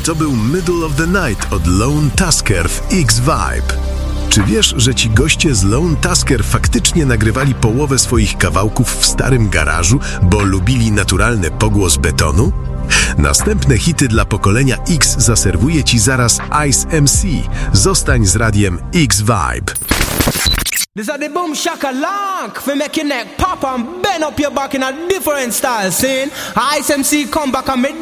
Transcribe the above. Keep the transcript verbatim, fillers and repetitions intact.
To był Middle of the Night od Lone Tusker w X-Vibe. Czy wiesz, że ci goście z Lone Tusker faktycznie nagrywali połowę swoich kawałków w starym garażu, bo lubili naturalny pogłos betonu? Następne hity dla pokolenia X zaserwuje ci zaraz Ice M C. Zostań z radiem X-Vibe. This are the boom shakalak for make your neck pop and bend up your back in a different style. Saying Ice M C come back and me